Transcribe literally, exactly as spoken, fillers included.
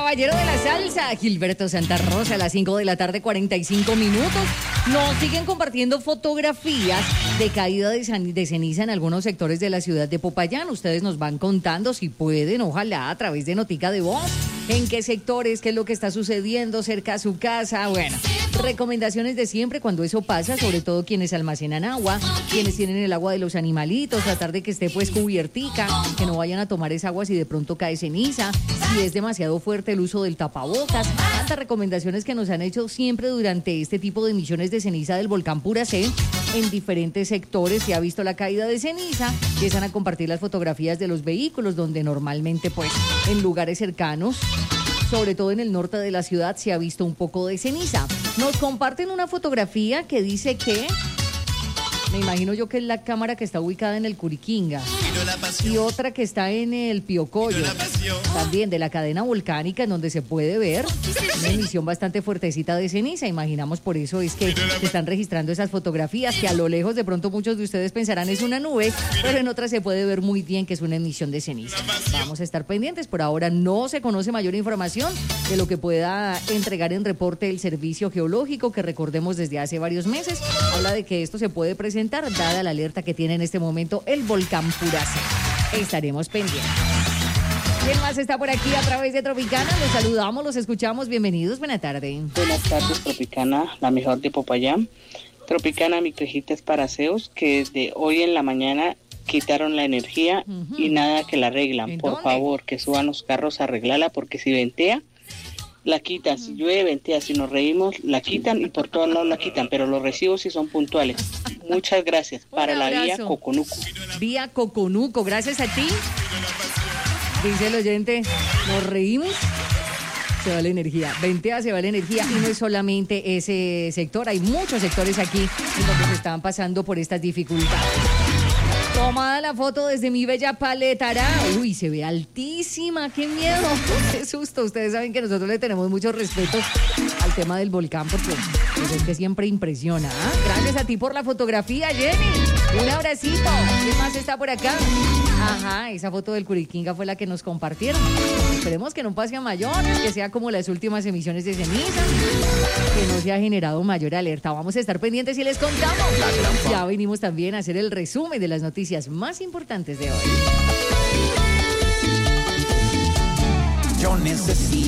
caballero de la salsa, Gilberto Santa Rosa, a las cinco de la tarde, cuarenta y cinco minutos. Nos siguen compartiendo fotografías de caída de, san- de ceniza en algunos sectores de la ciudad de Popayán. Ustedes nos van contando, si pueden, ojalá, a través de Notica de Voz, en qué sectores, qué es lo que está sucediendo cerca a su casa. Bueno, recomendaciones de siempre cuando eso pasa, sobre todo quienes almacenan agua, quienes tienen el agua de los animalitos, tratar de que esté pues cubiertica, que no vayan a tomar esa agua si de pronto cae ceniza, si es demasiado fuerte el uso del tapabocas. Tantas recomendaciones que nos han hecho siempre durante este tipo de emisiones de ceniza del volcán Puracé. En diferentes sectores se ha visto la caída de ceniza, empiezan a compartir las fotografías de los vehículos donde normalmente pues en lugares cercanos, sobre todo en el norte de la ciudad, se ha visto un poco de ceniza. Nos comparten una fotografía que dice que, me imagino yo que es la cámara que está ubicada en el Curiquinga, y otra que está en el Piocoyo, también de la cadena volcánica, en donde se puede ver una emisión bastante fuertecita de ceniza. Imaginamos por eso es que se están registrando esas fotografías, que a lo lejos de pronto muchos de ustedes pensarán es una nube, pero en otras se puede ver muy bien que es una emisión de ceniza. Vamos a estar pendientes. Por ahora no se conoce mayor información de lo que pueda entregar en reporte el Servicio Geológico, que recordemos desde hace varios meses habla de que esto se puede presentar dada la alerta que tiene en este momento el volcán Puracé. Estaremos pendientes. ¿Quién más está por aquí a través de Tropicana? Los saludamos, los escuchamos. Bienvenidos, buena tarde. Buenas tardes, Tropicana, la mejor de Popayán. Tropicana, mi quejita es para Zeus, que desde hoy en la mañana quitaron la energía uh-huh. y nada que la arreglan. Por dónde? Favor, que suban los carros a arreglarla, porque si ventea, la quitan. Si llueve, ventea. Si nos reímos, la quitan, y por todos lados la quitan, pero los recibos sí son puntuales. Muchas gracias. Para la vía Coconuco. Vía Coconuco, gracias a ti. Dice el oyente, nos reímos, se va la energía. Ventea, se va la energía. Y no es solamente ese sector, hay muchos sectores aquí en donde se están pasando por estas dificultades. Tomada la foto desde mi bella Paletará. Uy, se ve altísima, qué miedo, qué susto. Ustedes saben que nosotros le tenemos mucho respeto al tema del volcán porque pues, es que siempre impresiona. ¿eh? Gracias a ti por la fotografía, Jenny. Un abracito. ¿Qué más está por acá? Ajá, esa foto del Curiquinga fue la que nos compartieron. Esperemos que no pase a mayores, que sea como las últimas emisiones de ceniza, que no se ha generado mayor alerta. Vamos a estar pendientes y les contamos. Ya venimos también a hacer el resumen de las noticias más importantes de hoy. Yo necesito